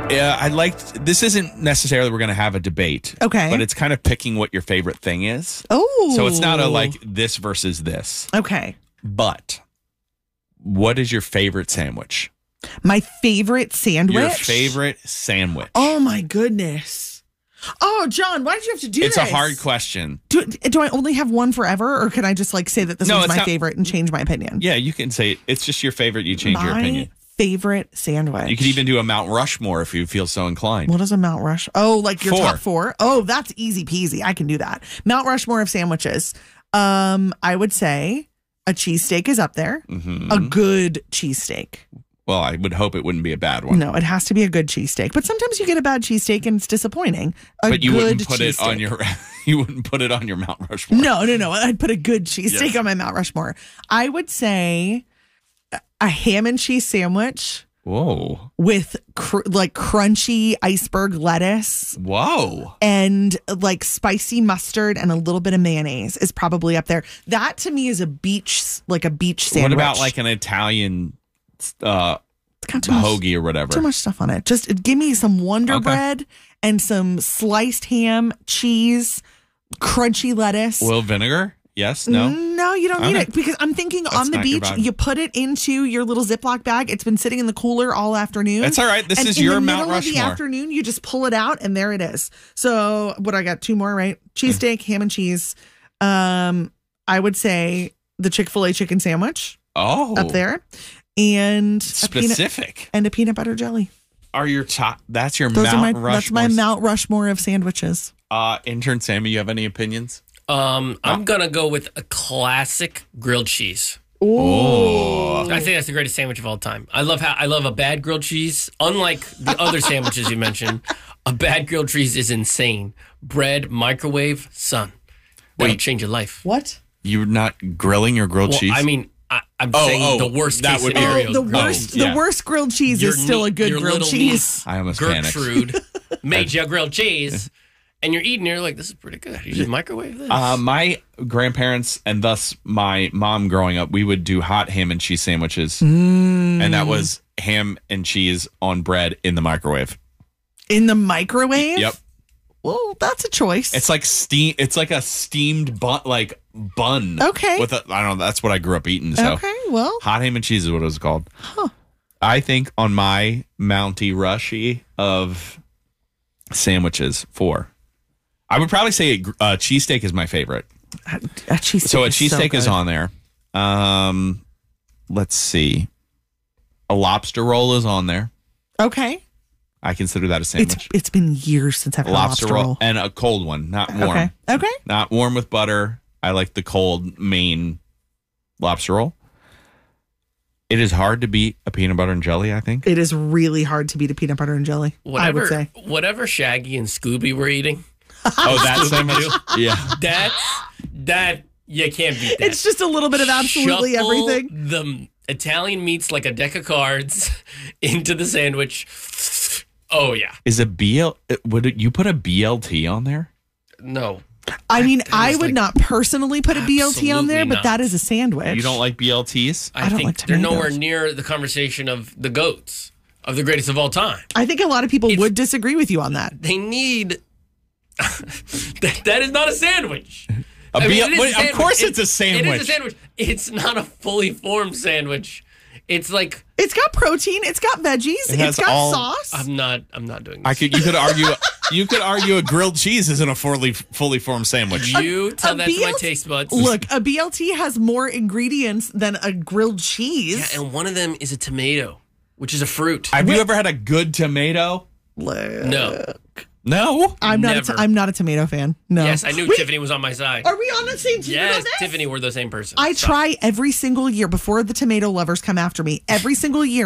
I liked, this isn't necessarily we're going to have a debate. Okay. But it's kind of picking what your favorite thing is. Oh. So it's not a like this versus this. Okay. But what is your favorite sandwich? My favorite sandwich? Your favorite sandwich. Oh, my goodness. Oh, John, why did you have to do this? It's a hard question. Do I only have one forever, or can I just like say that this one's my favorite and change my opinion? Yeah, you can say it's just your favorite. You change your opinion. Favorite sandwich. You could even do a Mount Rushmore if you feel so inclined. What is a Mount Rush? Oh, like your top 4? Oh, that's easy peasy. I can do that. Mount Rushmore of sandwiches. I would say a cheesesteak is up there. Mm-hmm. A good cheesesteak. Well, I would hope it wouldn't be a bad one. No, it has to be a good cheesesteak. But sometimes you get a bad cheesesteak and it's disappointing. But you wouldn't put it on your you wouldn't put it on your Mount Rushmore. No. I'd put a good cheesesteak on my Mount Rushmore. I would say a ham and cheese sandwich. Whoa. With like crunchy iceberg lettuce. Whoa. And like spicy mustard and a little bit of mayonnaise is probably up there. That to me is a beach sandwich. What about like an Italian hoagie or whatever? Too much stuff on it. Just give me some Wonder Bread and some sliced ham, cheese, crunchy lettuce. Oil vinegar? Yes? No? No, you don't need it because I'm thinking on the beach, you put it into your little Ziploc bag. It's been sitting in the cooler all afternoon. That's all right. This is your Mount Rushmore. In the middle of the afternoon, you just pull it out and there it is. So what I got? 2 more, right? Cheesesteak, ham and cheese. I would say the Chick-fil-A chicken sandwich. Oh. Up there. And specific. A peanut butter jelly. Are your top? That's your Mount Rushmore. That's my Mount Rushmore of sandwiches. Intern Sammy, you have any opinions? I'm gonna go with a classic grilled cheese. Oh, I think that's the greatest sandwich of all time. I love a bad grilled cheese. Unlike the other sandwiches you mentioned, a bad grilled cheese is insane. Bread, microwave, son. That'll change your life. What? You're not grilling your grilled cheese? I mean, I'm saying the worst case scenario. The worst grilled cheese is still a good grilled cheese. I almost Gertrude made you grilled cheese. And you're eating, you're like, this is pretty good. You just microwave this. My grandparents and thus my mom growing up, we would do hot ham and cheese sandwiches. And that was ham and cheese on bread in the microwave. In the microwave? Yep. Well, that's a choice. It's like it's like a steamed bun. Okay. With I don't know, that's what I grew up eating. So. Okay, well. Hot ham and cheese is what it was called. Huh. I think on my Mountie Rushy of sandwiches, 4. I would probably say a cheesesteak is my favorite. A cheesesteak. So a cheesesteak is on there. Let's see. A lobster roll is on there. Okay. I consider that a sandwich. It's been years since I've had a lobster roll. And a cold one, not warm. Okay. Not warm with butter. I like the cold main lobster roll. It is hard to beat a peanut butter and jelly, I think. It is really hard to beat a peanut butter and jelly, I would say. Whatever Shaggy and Scooby were eating. Oh, that sandwich? Yeah. That you can't beat that. It's just a little bit of absolutely Shuffle everything. The Italian meats like a deck of cards into the sandwich. Oh, yeah. Would you put a BLT on there? No. I mean, I would not personally put a BLT on there, but that is a sandwich. You don't like BLTs? I don't think they're nowhere near the conversation of the GOATs, of the greatest of all time. I think a lot of people would disagree with you on that. They need... that is not a sandwich. Of course it's a sandwich. It is a sandwich. It's not a fully formed sandwich. It's like... It's got protein. It's got veggies. It's got sauce. I'm not doing this. You could argue a grilled cheese isn't a fully formed sandwich. You tell that to my taste buds. Look, a BLT has more ingredients than a grilled cheese. Yeah, and one of them is a tomato, which is a fruit. Have you ever had a good tomato? No. I'm not a tomato fan. No. Yes, I knew Tiffany was on my side. Are we on the same team? Yes, Tiffany, we're the same person. I try every single year before the tomato lovers come after me. Every single year.